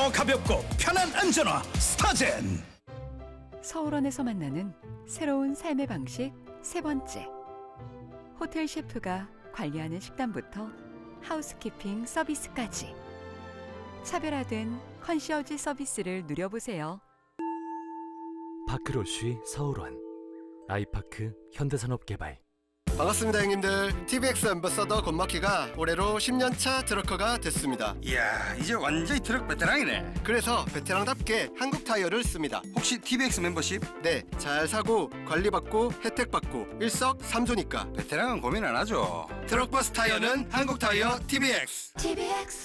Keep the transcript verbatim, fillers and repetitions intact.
더 가볍고 편한 안전화 스타젠. 서울원에서 만나는 새로운 삶의 방식 세 번째. 호텔 셰프가 관리하는 식단부터 하우스키핑 서비스까지 차별화된 컨시어지 서비스를 누려보세요. 파크로쉬 서울원, 아이파크 현대산업개발. 반갑습니다 형님들. 티비엑스 앰버서더 권마키가 올해로 십 년 차 트럭커가 됐습니다. 이야, 이제 완전히 트럭 베테랑이네. 그래서 베테랑답게 한국 타이어를 씁니다. 혹시 티비엑스 멤버십? 네, 잘 사고 관리받고 혜택받고 일석삼조니까 베테랑은 고민 안 하죠. 트럭버스 타이어는 한국 타이어 티비엑스. 티비엑스